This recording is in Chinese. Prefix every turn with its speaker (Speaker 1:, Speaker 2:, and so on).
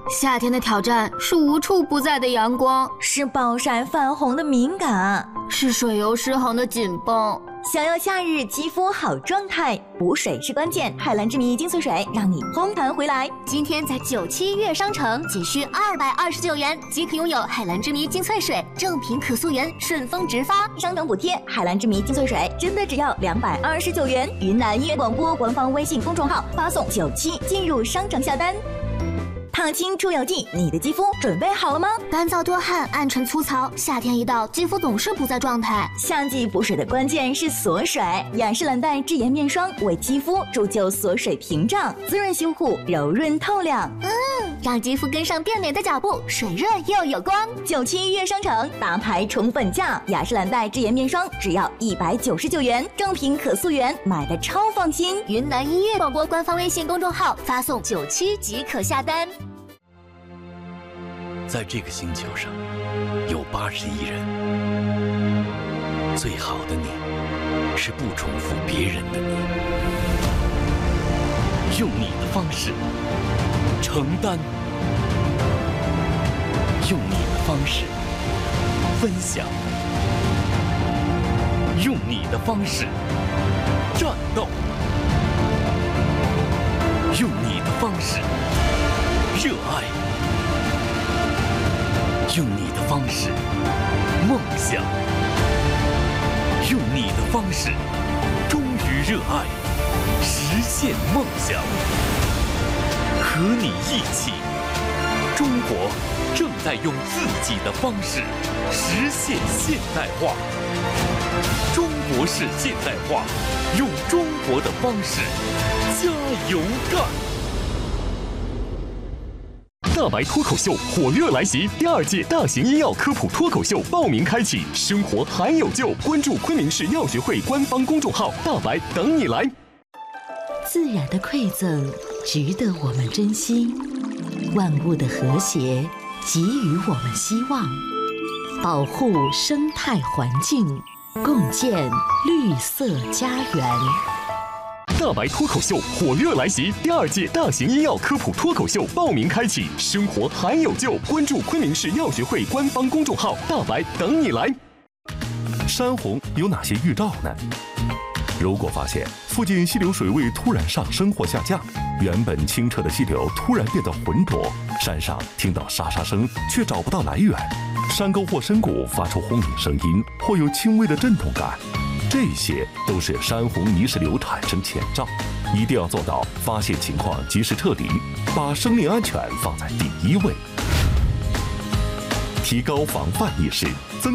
Speaker 1: 夏天的挑战是无处不在的阳光，
Speaker 2: 是暴晒泛红的敏感，
Speaker 1: 是水油失衡的紧绷。
Speaker 2: 想要夏日肌肤好状态，补水是关键。海蓝之谜精粹水让你红弹回来。
Speaker 3: 今天在97月商城仅需229元即可拥有海蓝之谜精粹水，正品可溯源，顺丰直发，
Speaker 2: 商等补贴。海蓝之谜精粹水真的只要229元。云南音乐广播官方微信公众号发送97进入商城下单。烫青出油剂，你的肌肤准备好了吗？
Speaker 3: 干燥多汗，暗沉粗糙，夏天一到，肌肤总是不在状态。
Speaker 2: 夏季补水的关键是锁水，雅诗兰黛智妍面霜为肌肤铸就锁水屏障，滋润修护，柔润透亮。
Speaker 3: 让肌肤跟上变美的脚步，水润又有光。
Speaker 2: 97月商城大牌宠粉价，雅诗兰黛智妍面霜只要199元，正品可溯源，买的超放心。
Speaker 3: 云南音乐广播官方微信公众号发送97即可下单。
Speaker 4: 在这个星球上，有80亿人。最好的你，是不重复别人的你。用你的方式承担，用你的方式分享，用你的方式战斗，用你的方式热爱。用你的方式梦想，用你的方式忠于热爱，实现梦想。和你一起，中国正在用自己的方式实现现代化。中国式现代化，用中国的方式加油干！
Speaker 5: 大白脱口秀火热来袭，第2届大型医药科普脱口秀报名开启，生活还有救，关注昆明市药学会官方公众号，大白等你来。
Speaker 6: 自然的馈赠值得我们珍惜，万物的和谐给予我们希望，保护生态环境，共建绿色家园。
Speaker 5: 大白脱口秀火热来袭，第2届大型医药科普脱口秀报名开启，生活还有救，关注昆明市药学会官方公众号，大白等你来。
Speaker 7: 山洪有哪些预兆呢？如果发现附近溪流水位突然上升或下降，原本清澈的溪流突然变得浑浊，山上听到沙沙声却找不到来源，山沟或深谷发出轰鸣声音或有轻微的震动感，这些都是山洪泥石流产生前兆，一定要做到发现情况及时撤离，把生命安全放在第1位，提高防范意识，增